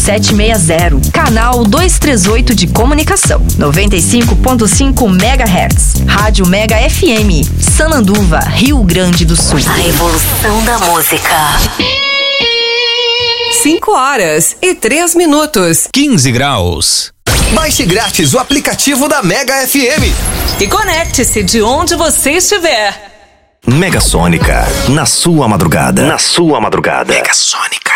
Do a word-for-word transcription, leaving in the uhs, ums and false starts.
sete seis zero, canal duzentos e trinta e oito de comunicação, noventa e cinco ponto cinco megahertz, Rádio Mega F M, Sananduva, Rio Grande do Sul. A evolução da música. cinco horas e três minutos. quinze graus. Baixe grátis o aplicativo da Mega F M. E conecte-se de onde você estiver. Mega Sônica, na sua madrugada. Na sua madrugada. Mega Sônica.